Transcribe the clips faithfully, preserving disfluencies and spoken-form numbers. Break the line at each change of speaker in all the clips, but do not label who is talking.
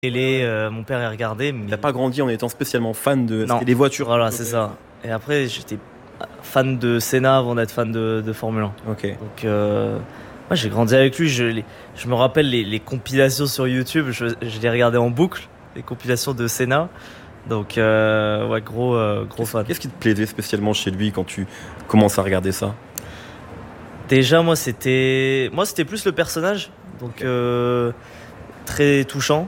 télé, euh, mon père y regardait. Mais...
T'as pas grandi en étant spécialement fan de
non.
des voitures.
Voilà, c'est ça. Et après, j'étais fan de Senna avant d'être fan de, de Formule un.
Ok.
Donc, euh, ouais, j'ai grandi avec lui. Je, les, je me rappelle les, les compilations sur YouTube. Je, je les regardais en boucle, les compilations de Senna. Donc, euh, ouais, gros, euh, gros
qu'est-ce,
fan.
Qu'est-ce qui te plaisait spécialement chez lui quand tu commences à regarder ça?
Déjà, moi, c'était, moi, c'était plus le personnage. Donc, euh, très touchant.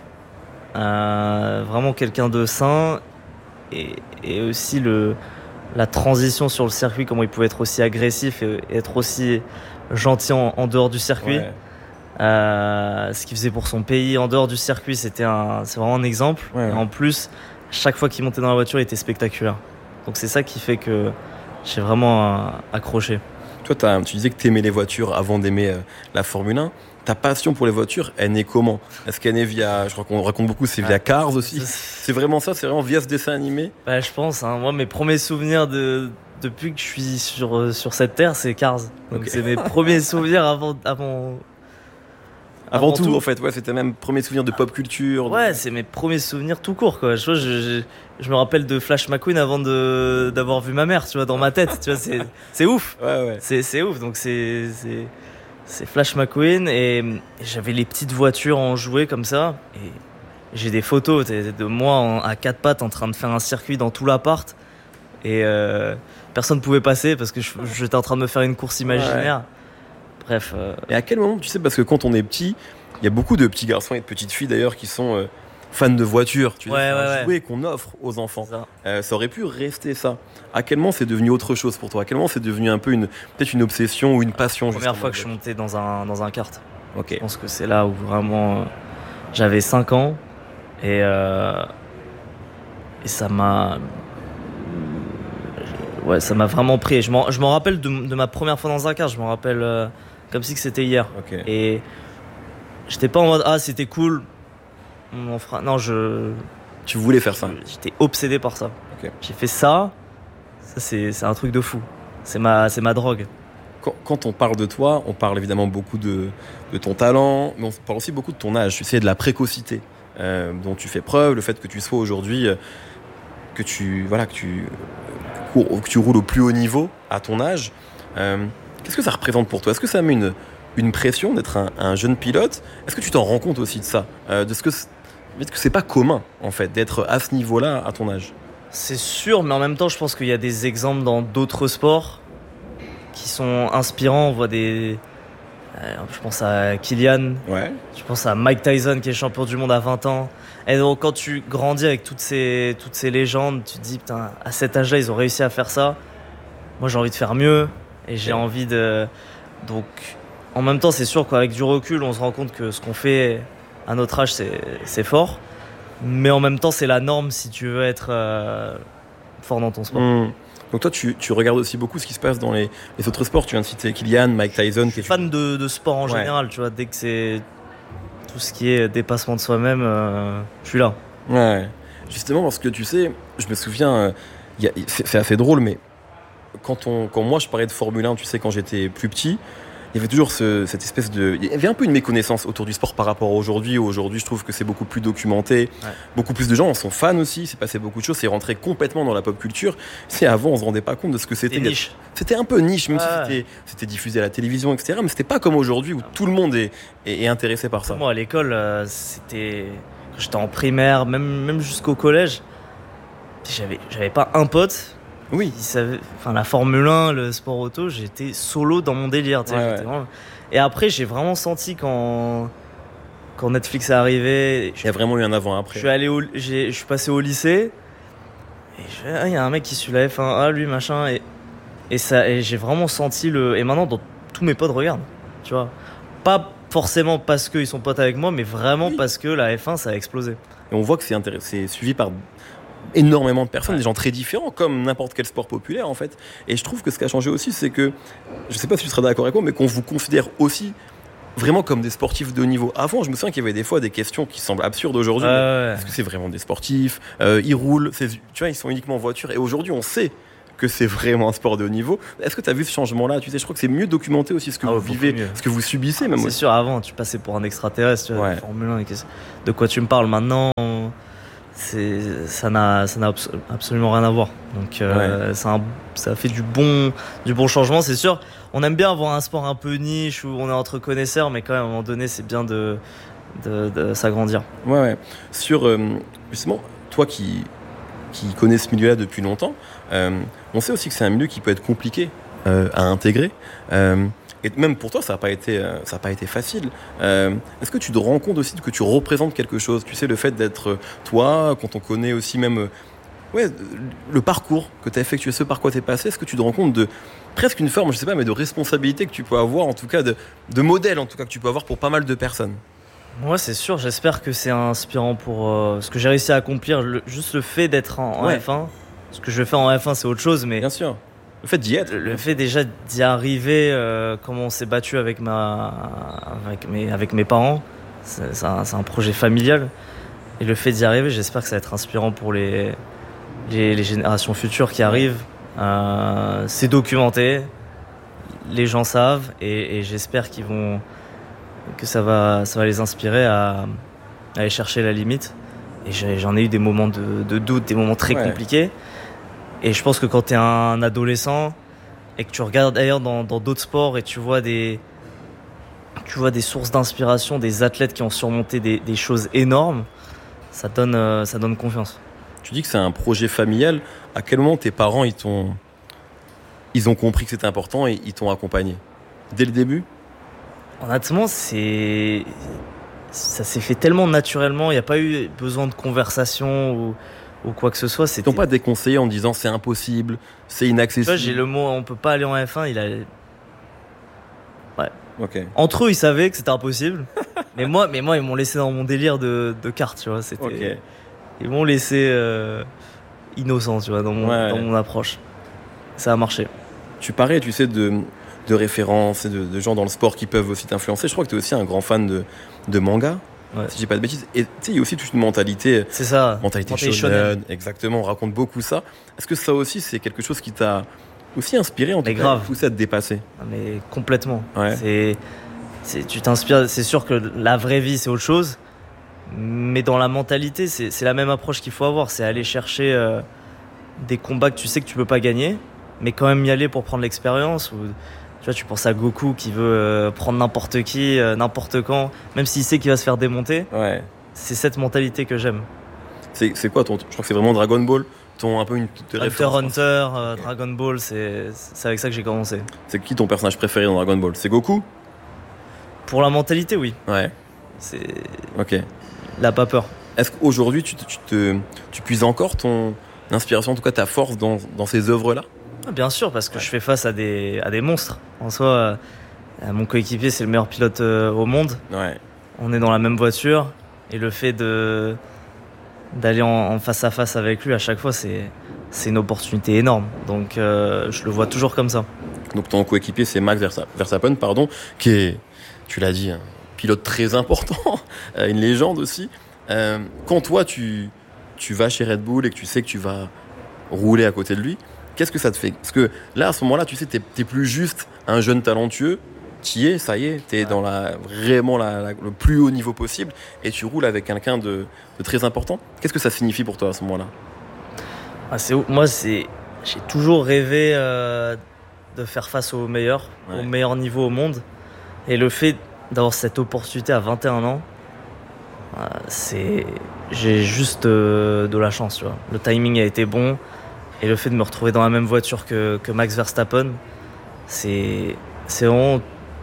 Euh, vraiment quelqu'un de sain. Et, et aussi le, la transition sur le circuit, comment il pouvait être aussi agressif et, et être aussi gentil en, en dehors du circuit.
Ouais.
Euh, ce qu'il faisait pour son pays en dehors du circuit, c'était un, c'est vraiment un exemple.
Ouais, ouais.
Et en plus, chaque fois qu'il montait dans la voiture, il était spectaculaire. Donc c'est ça qui fait que j'ai vraiment euh, accroché.
Toi, t'as, tu disais que t'aimais les voitures avant d'aimer euh, la Formule un. Ta passion pour les voitures, elle naît comment? Est-ce qu'elle naît via, je crois qu'on raconte beaucoup, c'est via Cars aussi. C'est vraiment ça, c'est vraiment via ce dessin animé?
Bah, je pense, hein. Moi, mes premiers souvenirs de, depuis que je suis sur, sur cette terre, c'est Cars. Donc okay. C'est mes premiers souvenirs avant, avant,
avant, avant tout, tout, en fait. Ouais, c'était même premiers souvenirs de pop culture.
Ouais,
de...
c'est mes premiers souvenirs tout court, quoi. Je, je, je, je me rappelle de Flash McQueen avant de, d'avoir vu ma mère, tu vois, dans ma tête. Tu vois, c'est, c'est ouf.
Ouais, ouais.
C'est, c'est ouf. Donc, c'est, c'est, c'est Flash McQueen et, et j'avais les petites voitures en jouet comme ça. Et j'ai des photos de moi en, à quatre pattes en train de faire un circuit dans tout l'appart. Et euh, personne ne pouvait passer parce que je, j'étais en train de me faire une course imaginaire. Ouais. Bref. Euh...
Et à quel moment, tu sais, parce que quand on est petit, il y a beaucoup de petits garçons et de petites filles d'ailleurs qui sont euh, fans de voitures. Tu sais,
ouais,
c'est
ouais,
un
ouais.
jouet qu'on offre aux enfants.
Ça.
Euh, ça aurait pu rester ça. À quel moment c'est devenu autre chose pour toi? À quel moment c'est devenu un peu une, peut-être une obsession ou une passion?
La première fois que je suis monté dans un, dans un kart.
Ok.
Je pense que c'est là où vraiment euh, j'avais cinq ans et, euh, et ça m'a. Ouais, ça m'a vraiment pris. Je m'en, je m'en rappelle de, de ma première fois dans un kart. Je m'en rappelle euh, comme si que c'était hier.
Okay.
Et j'étais pas en mode ah c'était cool. Mon frère, non je.
Tu voulais faire ça?
J'étais obsédé par ça.
Okay.
J'ai fait ça. Ça c'est, c'est un truc de fou. C'est ma, c'est ma drogue.
Quand, quand on parle de toi, on parle évidemment beaucoup de, de ton talent, mais on parle aussi beaucoup de ton âge. Tu sais, de la précocité euh, dont tu fais preuve, le fait que tu sois aujourd'hui, euh, que tu voilà que tu que tu roules au plus haut niveau à ton âge. Euh, qu'est-ce que ça représente pour toi? Est-ce que ça met une, une pression d'être un, un jeune pilote? Est-ce que tu t'en rends compte aussi de ça? euh, De ce que, est-ce que c'est pas commun, en fait, d'être à ce niveau-là à ton âge?
C'est sûr, mais en même temps, je pense qu'il y a des exemples dans d'autres sports qui sont inspirants. On voit des... Euh, je pense à Kylian.
Ouais.
Je pense à Mike Tyson, qui est champion du monde à vingt ans. Et donc, quand tu grandis avec toutes ces, toutes ces légendes, tu te dis, putain, à cet âge-là, ils ont réussi à faire ça. Moi, j'ai envie de faire mieux. Et j'ai ouais. envie de... Donc, en même temps, c'est sûr qu'avec du recul, on se rend compte que ce qu'on fait à notre âge, c'est, c'est fort. Mais en même temps, c'est la norme si tu veux être euh, fort dans ton sport.
Mmh. Donc toi, tu, tu regardes aussi beaucoup ce qui se passe dans les, les autres sports. Tu viens de citer Kylian, Mike Tyson.
Je suis fan de, de sport en ouais. général. Tu vois, dès que c'est tout ce qui est dépassement de soi-même, euh, je suis là.
Ouais. Justement, parce que tu sais, je me souviens, euh, y a, c'est, c'est assez drôle, mais quand, on, quand moi je parlais de Formule un, tu sais, quand j'étais plus petit, il y avait toujours ce, cette espèce de... Il y avait un peu une méconnaissance autour du sport par rapport à aujourd'hui. Aujourd'hui, je trouve que c'est beaucoup plus documenté. Ouais. Beaucoup plus de gens en sont fans aussi. C'est passé beaucoup de choses. C'est rentré complètement dans la pop culture. C'est avant, on se rendait pas compte de ce que c'était.
C'était niche.
C'était un peu niche, même ouais. si c'était, c'était diffusé à la télévision, et cetera. Mais c'était pas comme aujourd'hui où tout le monde est, est, est intéressé par ça.
Moi, à l'école, euh, c'était... Quand j'étais en primaire, même, même jusqu'au collège, j'avais, j'avais pas un pote...
Oui.
Savait, enfin, la Formule un, le sport auto, j'étais solo dans mon délire. Ouais, ouais. Vraiment... Et après, j'ai vraiment senti quand, quand Netflix est arrivé.
Il y a vraiment eu un avant-après.
Je suis, allé au... j'ai... je suis passé au lycée. Et je... ah, il y a un mec qui suit la F un. Ah, lui, machin. Et, et, ça... et j'ai vraiment senti le. Et maintenant, dans... tous mes potes regardent. Tu vois. Pas forcément parce qu'ils sont potes avec moi, mais vraiment oui. parce que la F un, ça a explosé.
Et on voit que c'est, intéress... c'est suivi par énormément de personnes, ouais. des gens très différents, comme n'importe quel sport populaire en fait. Et je trouve que ce qui a changé aussi, c'est que, je sais pas si tu seras d'accord avec moi, mais qu'on vous considère aussi vraiment comme des sportifs de haut niveau. Avant, je me souviens qu'il y avait des fois des questions qui semblent absurdes aujourd'hui. Euh, ouais. Est-ce que c'est vraiment des sportifs? euh, Ils roulent, c'est, tu vois, ils sont uniquement en voiture. Et aujourd'hui, on sait que c'est vraiment un sport de haut niveau. Est-ce que tu as vu ce changement-là? Tu sais, je crois que c'est mieux documenté aussi ce que
Ah ouais,
vous vivez,
beaucoup mieux.
ce que vous subissez même
C'est
aussi.
sûr, avant, tu passais pour un extraterrestre, tu vois,
Ouais.
de Formule un. et qu'est-ce- De quoi tu me parles maintenant? C'est, ça n'a, ça n'a abso- absolument rien à voir. Donc, euh, c'est un- ça fait du bon, du bon changement, c'est sûr. On aime bien avoir un sport un peu niche où on est entre connaisseurs, mais quand même, à un moment donné, c'est bien de, de, de s'agrandir.
Ouais, ouais. Sur, euh, justement, toi qui, qui connais ce milieu-là depuis longtemps, euh, on sait aussi que c'est un milieu qui peut être compliqué euh, à intégrer. Euh, et même pour toi, ça n'a pas été, euh, ça n'a pas été facile. Euh, est-ce que tu te rends compte aussi que tu représentes quelque chose? Tu sais, le fait d'être toi, quand on connaît aussi même euh, ouais, le parcours que tu as effectué, ce par quoi tu es passé, est-ce que tu te rends compte de presque une forme, je sais pas, mais de responsabilité que tu peux avoir, en tout cas de, de modèle en tout cas que tu peux avoir pour pas mal de personnes?
Moi, c'est sûr, j'espère que c'est inspirant pour euh, ce que j'ai réussi à accomplir. Le- juste le fait d'être en, en
Ouais.
F un, ce que je fais en F un, c'est autre chose, mais
Bien sûr. Le fait d'y être.
le, le fait déjà d'y arriver, euh, comment on s'est battu avec, ma, avec, mes, avec mes parents, c'est, c'est, un, c'est un projet familial. Et le fait d'y arriver, j'espère que ça va être inspirant pour les, les, les générations futures qui arrivent. Euh, c'est documenté, les gens savent, et, et j'espère qu'ils vont, que ça va, ça va les inspirer à, à aller chercher la limite. Et j'ai- j'en ai eu des moments de, de doute, des moments très
Ouais.
compliqués. Et je pense que quand tu es un adolescent et que tu regardes d'ailleurs dans, dans d'autres sports et tu vois des, tu vois des sources d'inspiration, des athlètes qui ont surmonté des, des choses énormes, ça donne, euh, ça donne confiance.
Tu dis que c'est un projet familial. À quel moment tes parents ils t'ont, ils ont compris que c'était important et ils t'ont accompagné? Dès le début?
Honnêtement, c'est, ça s'est fait tellement naturellement, il n'y a pas eu besoin de conversation ou, ou quoi que ce soit.
Ils
C'était,
t'ont pas déconseillé en disant c'est impossible, c'est
tu
inaccessible?
vois, j'ai le mot, on peut pas aller en F un, il a,
Ok.
entre eux, ils savaient que c'était impossible. mais moi, mais moi, ils m'ont laissé dans mon délire de, de cartes, tu vois. C'était,
Ok.
Ils m'ont laissé euh, innocent, tu vois, dans mon,
Ouais.
dans mon approche. Ça a marché.
Tu parlais, tu sais, de, de références et de, de gens dans le sport qui peuvent aussi t'influencer. Je crois que tu es aussi un grand fan de, de manga,
Ouais.
si je dis pas de bêtises. Et tu sais, il y a aussi toute une mentalité,
C'est ça.
mentalité
Mentalité
shonen, exactement, on raconte beaucoup ça. Est-ce que ça aussi, c'est quelque chose qui t'a aussi inspiré, en tout
Mais
cas,
grave.
poussé à te dépasser?
Ah, mais complètement.
Ouais.
C'est, c'est, tu t'inspires. C'est sûr que la vraie vie, c'est autre chose. Mais dans la mentalité, c'est, c'est la même approche qu'il faut avoir. C'est aller chercher euh, des combats que tu sais que tu peux pas gagner, mais quand même y aller pour prendre l'expérience. Ou, tu vois, tu penses à Goku qui veut euh, prendre n'importe qui, euh, n'importe quand, même s'il sait qu'il va se faire démonter.
Ouais.
C'est cette mentalité que j'aime.
C'est, c'est quoi ton. Je crois que c'est vraiment Dragon Ball, ton, un peu une de
Hunter
référence.
Hunter, euh, Dragon Ball, c'est, c'est avec ça que j'ai commencé.
C'est qui ton personnage préféré dans Dragon Ball? C'est Goku?
Pour la mentalité, oui.
Ouais.
C'est,
Ok.
il a pas peur.
Est-ce qu'aujourd'hui, tu, te- tu, te, tu puises encore ton inspiration, en tout cas ta force dans, dans ces œuvres-là?
Ah, bien sûr, parce que
Ouais.
je fais face à des, à des monstres. En soi, euh, mon coéquipier, c'est le meilleur pilote euh, au monde.
Ouais.
On est dans la même voiture. Et le fait de, d'aller en, en face à face avec lui, à chaque fois, c'est, c'est une opportunité énorme. Donc, euh, je le vois toujours comme ça.
Donc ton coéquipier, c'est Max Versta- Verstappen, pardon, qui est, tu l'as dit, un pilote très important, euh, une légende aussi. Euh, quand toi, tu, tu vas chez Red Bull et que tu sais que tu vas rouler à côté de lui, qu'est-ce que ça te fait? Parce que là, à ce moment-là, tu sais, t'es, t'es plus juste un jeune talentueux, t'y es, ça y est, t'es dans la, vraiment la, la- le plus haut niveau possible et tu roules avec quelqu'un de, de très important. Qu'est-ce que ça signifie pour toi à ce moment-là?
Ah, c'est, moi, c'est, j'ai toujours rêvé euh, de faire face aux meilleurs,
Ouais.
au meilleur niveau au monde. Et le fait d'avoir cette opportunité à vingt et un ans, euh, c'est, j'ai juste euh, de la chance, tu vois. Le timing a été bon. Et le fait de me retrouver dans la même voiture que, que Max Verstappen, c'est, c'est vraiment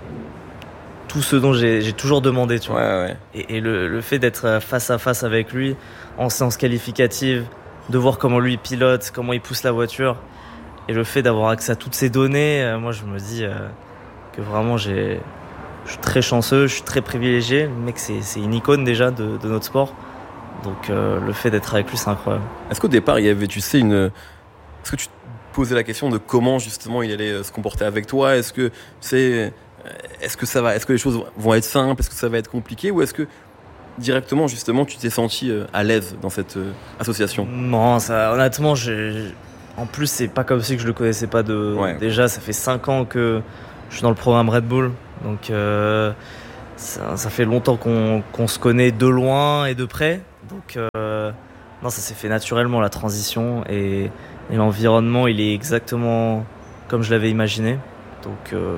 tout ce dont j'ai, j'ai toujours demandé, tu vois.
Ouais, ouais.
Et, et le, le fait d'être face à face avec lui, en séance qualificative, de voir comment lui pilote, comment il pousse la voiture, et le fait d'avoir accès à toutes ces données, euh, moi je me dis euh, que vraiment j'ai, je suis très chanceux, je suis très privilégié. Le mec, c'est, c'est une icône déjà de, de notre sport. Donc euh, le fait d'être avec lui, c'est incroyable.
Est-ce qu'au départ, il y avait, tu sais, une... Est-ce que tu te posais la question de comment, justement, il allait euh, se comporter avec toi? Est-ce que, tu sais, euh, est-ce que ça va... Est-ce que les choses vont être simples? Est-ce que ça va être compliqué? Ou est-ce que, directement, justement, tu t'es senti euh, à l'aise dans cette euh, association?
Non, ça, honnêtement, j'ai, en plus, c'est pas comme si que je le connaissais pas de.
Ouais.
Déjà, ça fait cinq ans que je suis dans le programme Red Bull. Donc, euh, ça, ça fait longtemps qu'on, qu'on se connaît de loin et de près. Donc, euh, non, ça s'est fait naturellement, la transition. Et, et l'environnement, il est exactement comme je l'avais imaginé. Donc, euh,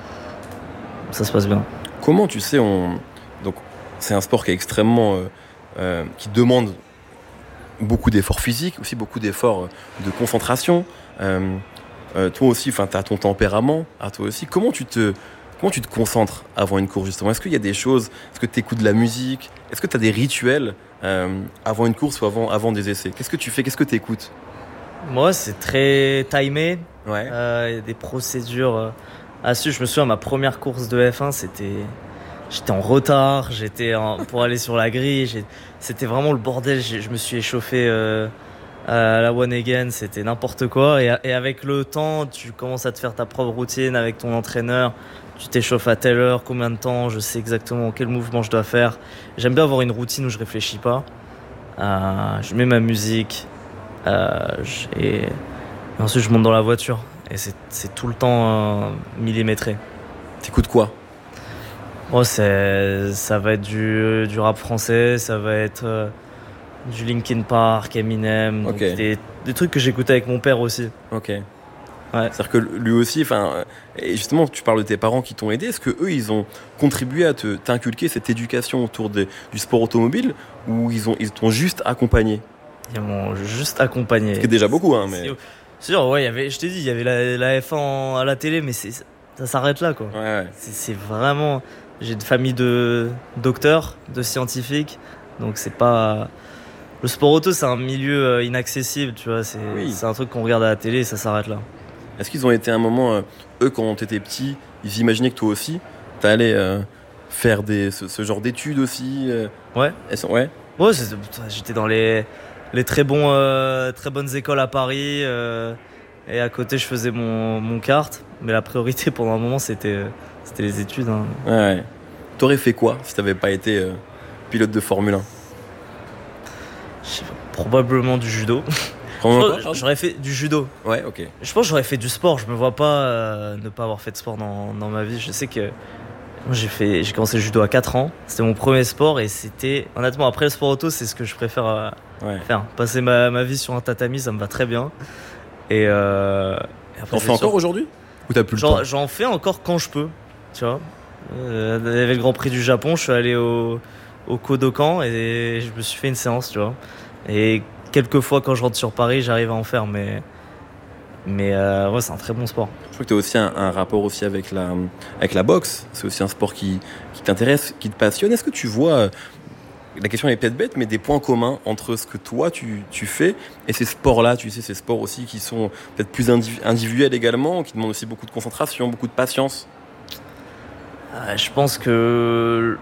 ça se passe bien.
Comment tu sais, on... donc, c'est un sport qui est extrêmement. Euh, euh, qui demande beaucoup d'efforts physiques, aussi beaucoup d'efforts de concentration. Euh, euh, toi aussi, tu as ton tempérament, à toi aussi. Comment tu te. Comment tu te concentres avant une course, justement? Est-ce qu'il y a des choses? Est-ce que tu écoutes de la musique? Est-ce que tu as des rituels euh, avant une course ou avant, avant des essais? Qu'est-ce que tu fais? Qu'est-ce que tu écoutes?
Moi, c'est très timé.
Ouais.
Euh, il y a des procédures euh, à suivre. Je me souviens, ma première course de F un, c'était... J'étais en retard, j'étais en... pour aller sur la grille. J'ai... C'était vraiment le bordel. J'ai... Je me suis échauffé euh, à la One Again. C'était n'importe quoi. Et, et avec le temps, tu commences à te faire ta propre routine avec ton entraîneur. Tu t'échauffes à telle heure, combien de temps, je sais exactement quel mouvement je dois faire. J'aime bien avoir une routine où je réfléchis pas. Euh, je mets ma musique euh, et... et ensuite je monte dans la voiture. Et c'est, c'est tout le temps euh, millimétré.
T'écoutes quoi?
Moi, c'est, ça va être du, du rap français, ça va être euh, du Linkin Park, Eminem, donc
okay.
des, des trucs que j'écoutais avec mon père aussi.
Ok. Ouais. C'est-à-dire que lui aussi, enfin, et justement, tu parles de tes parents qui t'ont aidé. Est-ce que eux, ils ont contribué à te t'inculquer cette éducation autour de, du sport automobile, ou ils ont ils t'ont juste accompagné?
Ils m'ont juste accompagné.
Ce qui est déjà beaucoup, hein. Mais
c'est sûr, ouais, il y avait, je t'ai dit, il y avait la, la F un en, à la télé, mais c'est, ça s'arrête là, quoi.
Ouais, ouais.
C'est, c'est vraiment, j'ai une famille de docteurs, de scientifiques, donc c'est pas. Le sport auto, c'est un milieu inaccessible, tu vois. C'est, oui. c'est un truc qu'on regarde à la télé et ça s'arrête là.
Est-ce qu'ils ont été un moment, euh, eux, quand t'étais petit, ils imaginaient que toi aussi, t'allais euh, faire des, ce, ce genre d'études aussi euh...
Ouais.
Ouais.
Ouais, c'est, j'étais dans les, les très, bons, euh, très bonnes écoles à Paris. Euh, et à côté, je faisais mon, mon kart. Mais la priorité pendant un moment, c'était, c'était les études. Hein.
Ouais, ouais. T'aurais fait quoi si t'avais pas été euh, pilote de Formule un?
Je sais pas, probablement du judo. Je, j'aurais fait du judo.
Ouais, ok.
Je pense que j'aurais fait du sport. Je me vois pas euh, ne pas avoir fait de sport dans, dans ma vie. Je sais que moi, j'ai fait, j'ai commencé le judo à quatre ans. C'était mon premier sport et c'était, honnêtement, après le sport auto, c'est ce que je préfère euh, ouais. faire. Passer ma, ma vie sur un tatami, ça me va très bien. Et, euh, et après,
t'en fais encore aujourd'hui? Ou t'as plus
Genre,
le temps?
J'en fais encore quand je peux. Tu vois. Euh, il y avait le Grand Prix du Japon. Je suis allé au, au Kodokan et je me suis fait une séance, tu vois. Et quelquefois, quand je rentre sur Paris, j'arrive à en faire, mais, mais euh, ouais, c'est un très bon sport.
Je crois que tu as aussi un, un rapport aussi avec la, avec la boxe. C'est aussi un sport qui, qui t'intéresse, qui te passionne. Est-ce que tu vois, la question est peut-être bête, mais des points communs entre ce que toi, tu, tu fais et ces sports-là, tu sais, ces sports aussi qui sont peut-être plus individuels également, qui demandent aussi beaucoup de concentration, beaucoup de patience?
euh, Je pense que...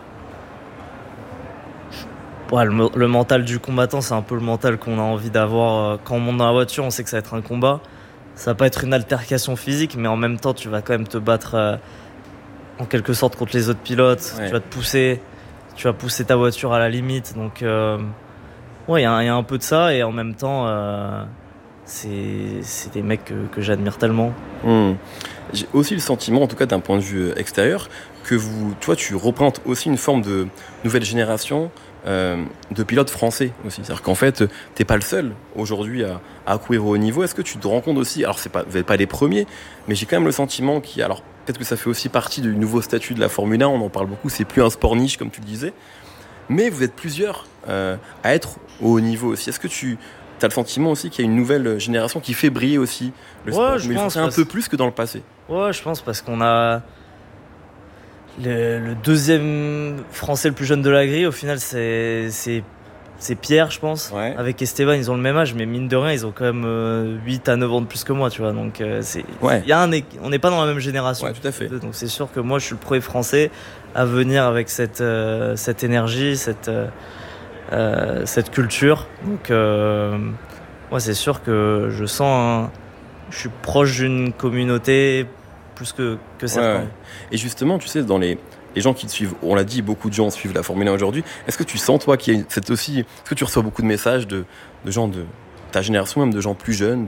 Ouais, le, le mental du combattant, c'est un peu le mental qu'on a envie d'avoir. Quand on monte dans la voiture, on sait que ça va être un combat. Ça va pas être une altercation physique, mais en même temps, tu vas quand même te battre euh, en quelque sorte contre les autres pilotes. Ouais. Tu vas te pousser, tu vas pousser ta voiture à la limite. Donc, euh, ouais, il y, y a un peu de ça, et en même temps, euh, c'est, c'est des mecs que, que j'admire tellement.
Mmh. J'ai aussi le sentiment, en tout cas d'un point de vue extérieur, que vous, toi, tu représentes aussi une forme de nouvelle génération. Euh, de pilotes français aussi. C'est-à-dire qu'en fait, t'es pas le seul aujourd'hui à, à courir au haut niveau. Est-ce que tu te rends compte aussi, alors c'est pas, vous n'êtes pas les premiers, mais j'ai quand même le sentiment qu'il y a, alors peut-être que ça fait aussi partie du nouveau statut de la Formule un, on en parle beaucoup, c'est plus un sport niche comme tu le disais, mais vous êtes plusieurs euh, à être au haut niveau aussi. Est-ce que tu as le sentiment aussi qu'il y a une nouvelle génération qui fait briller aussi le
ouais,
sport,
je
mais
pense,
un peu plus que dans le passé?
Ouais, je pense parce qu'on a Le, le deuxième français le plus jeune de la grille, au final, c'est, c'est, c'est Pierre, je pense.
Ouais.
Avec Esteban, ils ont le même âge, mais mine de rien, ils ont quand même euh, huit à neuf ans de plus que moi, tu vois. Donc, euh, c'est,
ouais.
y a un, on n'est pas dans la même génération.
Ouais, tout à fait.
Donc, c'est sûr que moi, je suis le premier français à venir avec cette, euh, cette énergie, cette, euh, cette culture. Donc, euh, ouais, c'est sûr que je sens un, je suis proche d'une communauté plus que, que certains.
Ouais, ouais. Et justement, tu sais, dans les, les gens qui te suivent, on l'a dit, beaucoup de gens suivent la Formule un aujourd'hui. Est-ce que tu sens, toi, qu'il y a cette aussi, est-ce que tu reçois beaucoup de messages de, de gens de ta génération, même de gens plus jeunes, de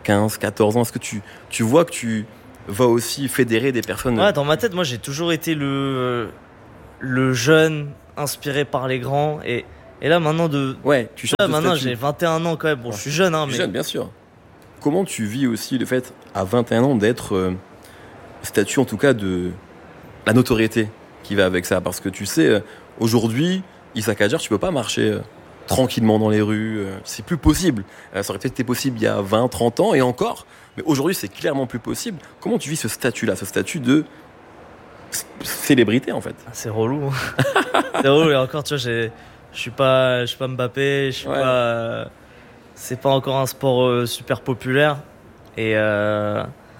quinze, quatorze ans? Est-ce que tu, tu vois que tu vas aussi fédérer des personnes?
Ouais, dans ma tête, moi, j'ai toujours été le, le jeune inspiré par les grands. Et, et là, maintenant, de,
Ouais, tu changes
là,
de
maintenant
statut.
j'ai vingt et un ans quand même. Bon,
Ouais.
je suis jeune, hein,
Tu es
mais
jeune, bien sûr. Comment tu vis aussi le fait, à vingt et un ans, d'être euh, statut, en tout cas, de la notoriété qui va avec ça? Parce que tu sais, euh, aujourd'hui, Isaac Hadjar, tu peux pas marcher euh, tranquillement dans les rues. euh, c'est plus possible. Euh, ça aurait peut-être été possible il y a vingt, trente ans, et encore. Mais aujourd'hui, c'est clairement plus possible. Comment tu vis ce statut-là, ce statut de c- célébrité, en fait?
ah, c'est relou. C'est relou. Et encore, tu vois, j'ai- je suis pas, je suis pas Mbappé, je suis
Ouais.
pas. euh, c'est pas encore un sport euh, super populaire. Et. euh,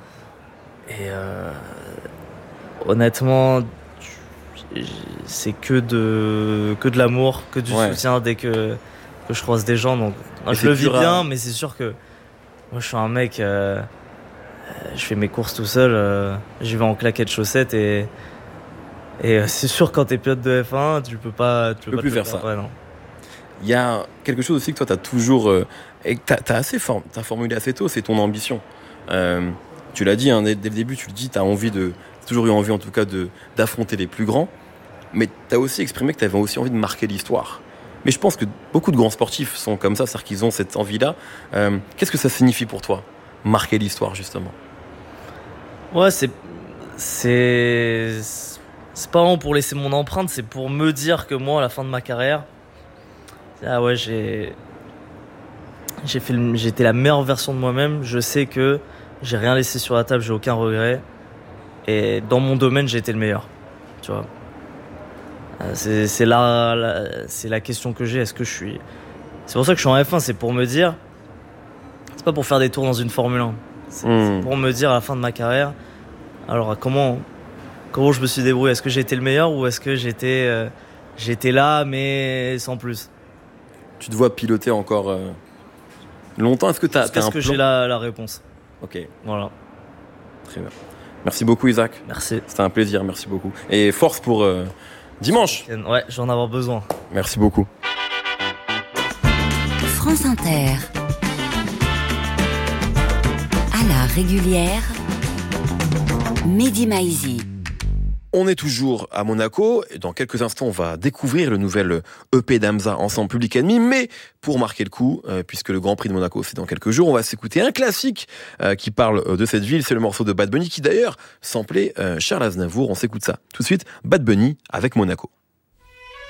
et euh, honnêtement, tu- c'est que de, que de l'amour, que du
Ouais.
soutien dès que, que je croise des gens. Donc, non,
Et
je
c'est
le vis
dur à-
bien, mais c'est sûr que moi, je suis un mec. euh, je fais mes courses tout seul. euh, J'y vais en claquettes chaussettes et. Et euh, c'est sûr, quand t'es pilote de F un, tu peux pas. Tu peux,
peux
pas
plus
te le
faire ça.
Ouais, non.
Il y a quelque chose aussi que toi, tu as toujours. Euh, et que tu as assez for- t'as formulé assez tôt, c'est ton ambition. Euh, tu l'as dit, hein, dès, dès le début, tu le dis, tu as envie de. T'as toujours eu envie, en tout cas, de, d'affronter les plus grands. Mais tu as aussi exprimé que tu avais aussi envie de marquer l'histoire. Mais je pense que beaucoup de grands sportifs sont comme ça, c'est-à-dire qu'ils ont cette envie-là. Euh, qu'est-ce que ça signifie pour toi, marquer l'histoire, justement?
Ouais, c'est. C'est. C'est pas vraiment pour laisser mon empreinte, c'est pour me dire que moi, à la fin de ma carrière. Ah ouais, j'ai. J'ai fait le- j'ai été la meilleure version de moi-même. Je sais que j'ai rien laissé sur la table, j'ai aucun regret. Et dans mon domaine, j'ai été le meilleur. Tu vois. Euh, C'est c'est la, la- c'est la question que j'ai. Est-ce que je suis. C'est pour ça que je suis en F un, c'est pour me dire. C'est pas pour faire des tours dans une Formule un. C'est
Hmm.
c'est pour me dire à la fin de ma carrière. Alors, comment, comment je me suis débrouillé? Est-ce que j'ai été le meilleur ou est-ce que j'étais euh, j'étais là, mais sans plus?
Tu te vois piloter encore euh, longtemps? Est-ce que tu as,
Est-ce
un
que
plan?
j'ai la, la réponse?
Ok,
Voilà.
très bien. Merci beaucoup, Isaac.
Merci.
C'était un plaisir, merci beaucoup. Et force pour euh, dimanche.
Ouais, je vais en avoir besoin.
Merci beaucoup.
France Inter. À la régulière, Mehdi Maizi.
On est toujours à Monaco et dans quelques instants on va découvrir le nouvel E P d'Hamza ensemble Public Enemy, mais pour marquer le coup, euh, puisque le Grand Prix de Monaco c'est dans quelques jours, on va s'écouter un classique euh, qui parle euh, de cette ville, c'est le morceau de Bad Bunny qui d'ailleurs samplait euh, Charles Aznavour. On s'écoute ça tout de suite, Bad Bunny avec Monaco.